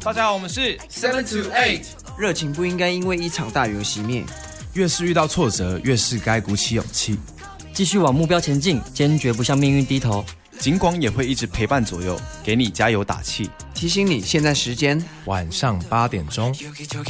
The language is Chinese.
大家好，我们是 7 to 8， 热情不应该因为一场大雨而熄灭。 越是遇到挫折，越是该鼓起勇气， 继续往目标前进，坚决不向命运低头。 警广也会一直陪伴左右，给你加油打气。 提醒你，现在时间晚上8点钟。